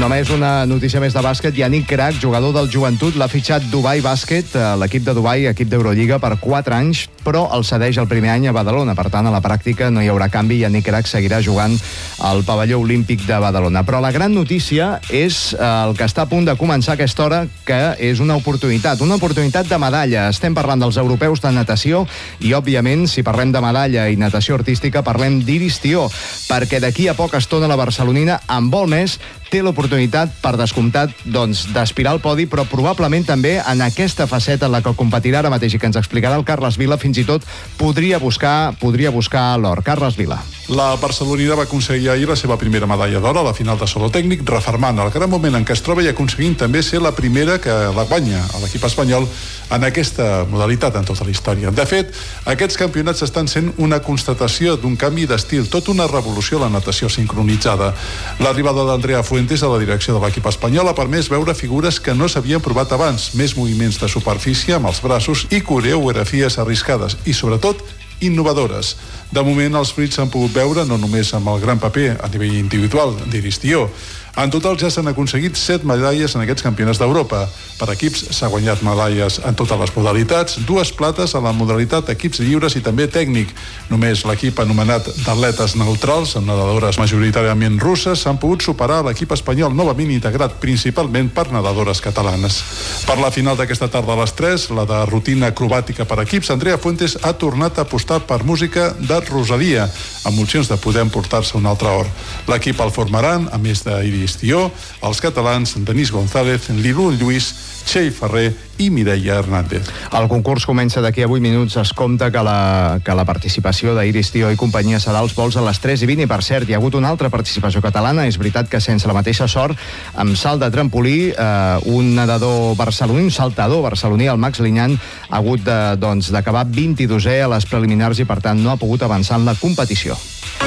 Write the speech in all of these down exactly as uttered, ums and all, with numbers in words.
només una notícia més de bàsquet. Yannick Crac, jugador del Joventut, l'ha fitxat Dubai Bàsquet, l'equip de Dubai, equip d'Eurolliga, per quatre anys, però el cedeix el primer any a Badalona. Per tant, a la pràctica no hi haurà canvi. Yannick Crac seguirà jugant al pavelló olímpic de Badalona. Però la gran notícia és el que està a punt de començar a aquesta hora, que és una oportunitat, una oportunitat de medalla. Estem parlant dels europeus de natació i, òbviament, si parlem de medalla i natació artística, parlem d'Iris Tió, perquè d'aquí a poca estona la barcelonina, en vol més, té l'oportunitat, per descomptat, doncs, d'aspirar al podi, però probablement també en aquesta faceta en la que competirà ara mateix i que ens explicarà el Carles Vila, fins i tot podria buscar, podria buscar l'or. Carles Vila. La barcelonina va aconseguir ahir la seva primera medalla d'or a la final de solo tècnic, refermant el gran moment en què es troba i aconseguint també ser la primera que la guanya a l'equip espanyol en aquesta modalitat en tota la història. De fet, aquests campionats estan sent una constatació d'un canvi d'estil, tot una revolució a la natació sincronitzada. L'arribada d'Andrea Fuentes a la direcció de l'equip espanyol ha permès veure figures que no s'havien provat abans, més moviments de superfície amb els braços i coreografies arriscades i, sobretot, innovadores. De moment, els fruits s'han pogut veure no només amb el gran paper a nivell individual d'Iris Tió. En total ja s'han aconseguit set medalles en aquests campionats d'Europa. Per equips s'ha guanyat medalles en totes les modalitats, dues plates a la modalitat equips lliures i també tècnic. Només l'equip anomenat d'atletes neutrals, amb nedadores majoritàriament russes, s'han pogut superar l'equip espanyol novament integrat principalment per nedadores catalanes. Per la final d'aquesta tarda a les tres, la de rutina acrobàtica per equips, Andrea Fuentes ha tornat a apostar per música de Rosalia, amb opcions de poder emportar-se un altre or. L'equip el formaran, a més d'Iris Tió, els catalans Denis González, Lilu Lluís, Txell Ferrer i Mireia Hernández. El concurs comença d'aquí a vuit minuts. Es compta que la, que la participació d'Iris Tió i companyia serà als vols a les tres i vint. I, per cert, hi ha hagut una altra participació catalana. És veritat que sense la mateixa sort, amb salt de trampolí, eh, un nedador barceloní, un saltador barceloní, el Max Linyan, ha hagut de, doncs, d'acabar vint-i-dosè a les preliminars i, per tant, no ha pogut avançar en la competició.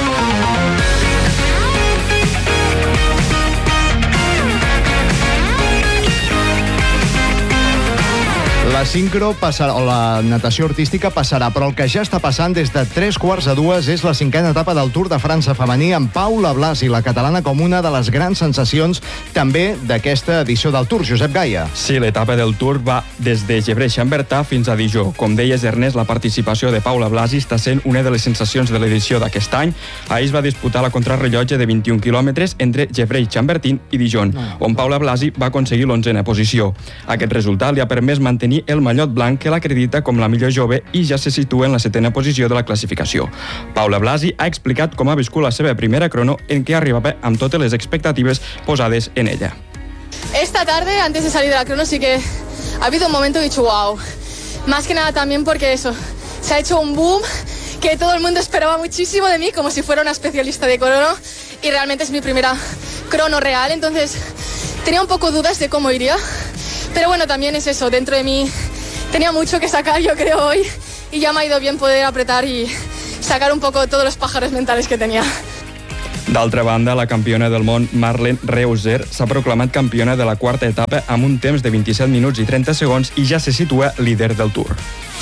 La sincro passarà, o la natació artística passarà, però el que ja està passant des de tres quarts de dues és la cinquena etapa del Tour de França femení amb Paula Blasi, la catalana, com una de les grans sensacions també d'aquesta edició del Tour. Josep Gaia. Sí, l'etapa del Tour va des de Gevrey-Chambertin fins a Dijon. Com deies, Ernest, la participació de Paula Blasi està sent una de les sensacions de l'edició d'aquest any. Ahir es va disputar la contrarrellotge de vint-i-un quilòmetres entre Gevrey-Chambertin i Dijon, on Paula Blasi va aconseguir l'onzena posició. Aquest resultat li ha permès mantenir el mallot blanc que l'acredita com la millor jove i ja se situa en la setena posició de la clasificació. Paula Blasi ha explicat com ha viscut la seva primera crono, en què arribava amb totes les expectatives posades en ella. Esta tarde, antes de salir de la crono, sí que ha habido un momento que he dicho wow. Más que nada también porque eso, se ha hecho un boom que todo el mundo esperaba muchísimo de mí, como si fuera una especialista de crono, y realmente es mi primera crono real, entonces tenía un poco dudas de cómo iría. Pero bueno, también es eso, dentro de mí tenía mucho que sacar, yo creo, hoy, y ya me ha ido bien poder apretar y sacar un poco todos los pájaros mentales que tenía. D'altra banda, la campiona del món, Marlen Reusser, s'ha proclamat campiona de la quarta etapa amb un temps de vint-i-set minuts i trenta segons i ja se situa líder del Tour.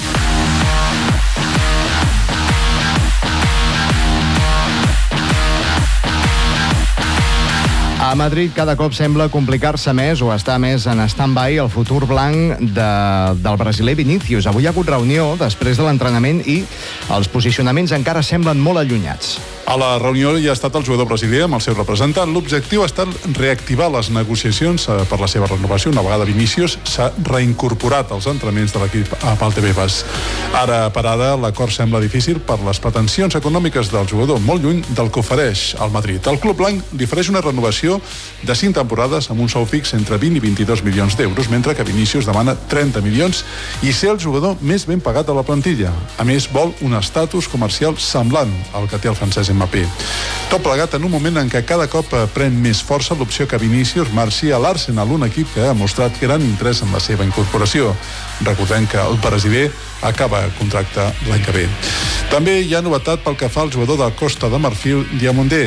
A Madrid cada cop sembla complicar-se més o estar més en stand-by el futur blanc de, del brasiler Vinícius. Avui hi ha hagut reunió després de l'entrenament i els posicionaments encara semblen molt allunyats. A la reunió hi ha estat el jugador brasiler amb el seu representant. L'objectiu ha estat reactivar les negociacions per la seva renovació. Una vegada Vinícius s'ha reincorporat als entrenaments de l'equip a Valdebebas. Ara per ara l'acord sembla difícil per les pretensions econòmiques del jugador, molt lluny del que ofereix al Madrid. El club blanc li ofereix una renovació de cinc temporades amb un sou fix entre vint i vint-i-dos milions d'euros, mentre que Vinícius demana trenta milions i ser el jugador més ben pagat de la plantilla. A més, vol un estatus comercial semblant al que té el francès Mbappé. Tot plegat en un moment en què cada cop pren més força l'opció que Vinícius marxi a l'Arsenal, un equip que ha mostrat gran interès en la seva incorporació. Recordem que el brasiler acaba contracte l'any que ve. També hi ha novetat pel que fa al jugador del Costa de Marfil, Diamondé.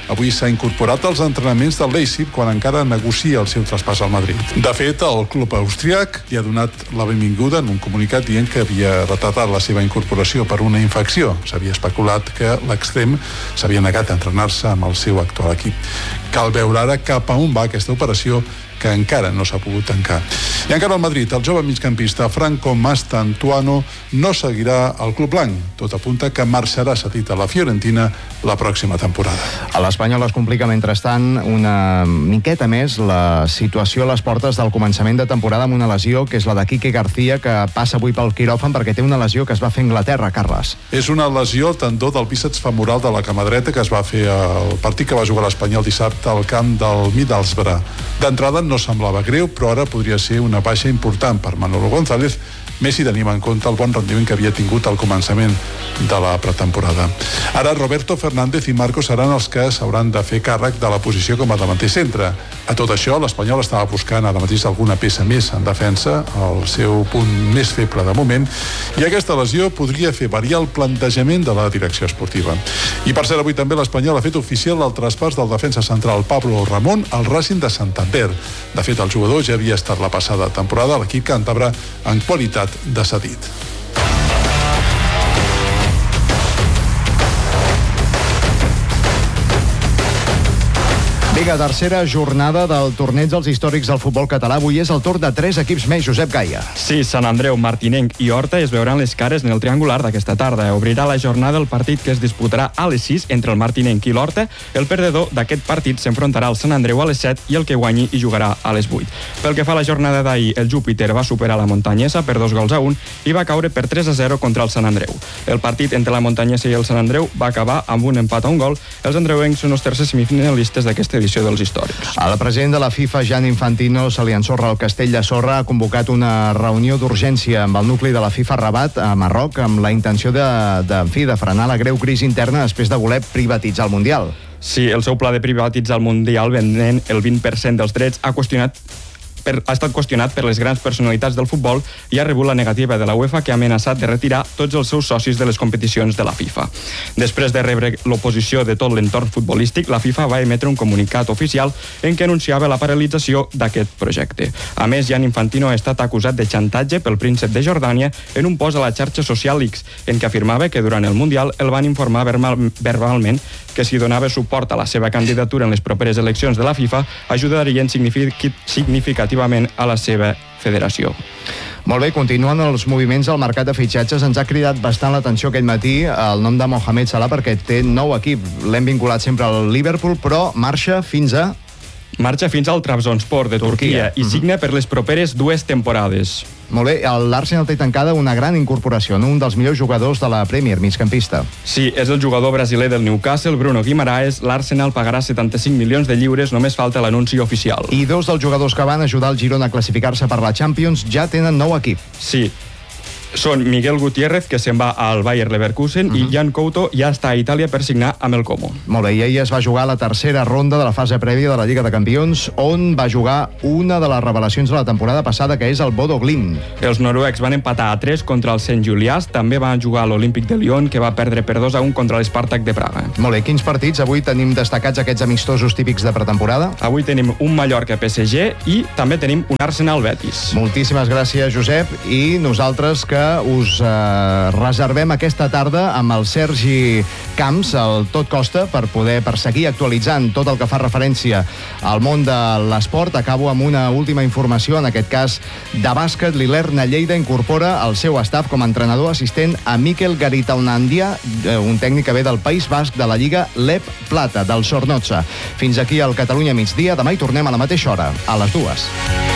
avui s'ha incorporat als entrenaments del Leipzig quan encara negocia el seu traspàs al Madrid. De fet, el club austríac li ha donat la benvinguda en un comunicat dient que havia retardat la seva incorporació per una infecció. S'havia especulat que l'extrem s'havia negat a entrenar-se amb el seu actual equip. Cal veure ara cap a on va aquesta operació, que encara no s'ha pogut tancar. I encara al Madrid, el jove migcampista Franco Mastantuono no seguirà al club blanc. Tot apunta que marxarà cedit a la Fiorentina la pròxima temporada. A l'Espanyol es complica, mentrestant, una miqueta més la situació a les portes del començament de temporada amb una lesió, que és la de Quique García, que passa avui pel quiròfan perquè té una lesió que es va fer a Anglaterra, Carles. És una lesió al tendó del bíceps femoral de la cama dreta que es va fer al partit que va jugar l'Espanyol dissabte al camp del Middlesbrough. D'entrada no semblava greu, però ara podria ser una baixa important per Manolo González, més si tenim en compte el bon rendiment que havia tingut al començament de la pretemporada. Ara Roberto Fernández i Marco seran els que s'hauran de fer càrrec de la posició com a davanter centre. A tot això, l'Espanyol estava buscant ara mateix alguna peça més en defensa, el seu punt més feble de moment, i aquesta lesió podria fer variar el plantejament de la direcció esportiva. I per cert, avui també l'Espanyol ha fet oficial el traspàs del defensa central Pablo Ramón al Racing de Santander. De fet, el jugador ja havia estat la passada temporada a l'equip càntabre en qualitat de cedit. Vinga, tercera jornada del torneig dels històrics del futbol català. Avui és el torn de tres equips més, Josep Gaia. Sí, Sant Andreu, Martinenc i Horta es veuran les cares en el triangular d'aquesta tarda. Obrirà la jornada el partit que es disputarà a les sis entre el Martinenc i l'Horta. El perdedor d'aquest partit s'enfrontarà al Sant Andreu a les set i el que guanyi hi jugarà a les vuit. Pel que fa a la jornada d'ahir, el Júpiter va superar la Montanyesa per dos gols a un i va caure per tres a zero contra el Sant Andreu. El partit entre la Montanyesa i el Sant Andreu va acabar amb un empat a un gol. Els andreuencs són els tercers semifinalistes d'aquesta edició dels històrics. El president de la FIFA, Gianni Infantino, se li ensorra el castell de sorra, ha convocat una reunió d'urgència amb el nucli de la FIFA a Rabat, a Marroc, amb la intenció de, de, en fi, de frenar la greu crisi interna després de voler privatitzar el Mundial. Sí, el seu pla de privatitzar el Mundial venent el vint per cent dels drets ha qüestionat Per, ha estat qüestionat per les grans personalitats del futbol i ha rebut la negativa de la UEFA, que ha amenaçat de retirar tots els seus socis de les competicions de la FIFA. Després de rebre l'oposició de tot l'entorn futbolístic, la FIFA va emetre un comunicat oficial en què anunciava la paralització d'aquest projecte. A més, Gianni Infantino ha estat acusat de xantatge pel príncep de Jordània en un post a la xarxa social X, en què afirmava que durant el Mundial el van informar verbalment que si donava suport a la seva candidatura en les properes eleccions de la FIFA ajudarien significativament a la seva federació. Molt bé, continuen els moviments al mercat de fitxatges. Ens ha cridat bastant l'atenció aquest matí el nom de Mohamed Salah perquè té nou equip. L'hem vinculat sempre al Liverpool, però marxa fins a... Marxa fins al Trabzonspor de Turquia, Turquia. i signa per les properes dues temporades. Molt bé, l'Arsenal té tancada una gran incorporació, un dels millors jugadors de la Premier, migcampista. Sí, és el jugador brasiler del Newcastle, Bruno Guimaraes. L'Arsenal pagarà setanta-cinc milions de lliures, només falta l'anunci oficial. I dos dels jugadors que van ajudar el Girona a classificar-se per la Champions ja tenen nou equip. Sí, són Miguel Gutiérrez, que se'n va al Bayer Leverkusen, uh-huh. i Jan Couto ja està a Itàlia per signar amb el Como. Molt bé, i ahir es va jugar la tercera ronda de la fase prèvia de la Lliga de Campions, on va jugar una de les revelacions de la temporada passada, que és el Bodo Glimt. Els noruecs van empatar a tres contra el Sant Juliàs, també van jugar a l'Olímpic de Lyon, que va perdre per dos a un contra l'Spartak de Praga. Molt bé, quins partits avui tenim destacats aquests amistosos típics de pretemporada? Avui tenim un Mallorca-P S G i també tenim un Arsenal-Betis. Moltíssimes gràcies, Josep, i nosaltres que us eh, reservem aquesta tarda amb el Sergi Camps, el Tot Costa, per poder perseguir actualitzant tot el que fa referència al món de l'esport. Acabo amb una última informació, en aquest cas de bàsquet. L'Ilerna Lleida incorpora al seu staff com a entrenador assistent a Mikel Garitaunandia, un tècnic que ve del País Basc de la Lliga Lep Plata, del Sornoza. Fins aquí el Catalunya migdia. Demà hi tornem a la mateixa hora, a les dues.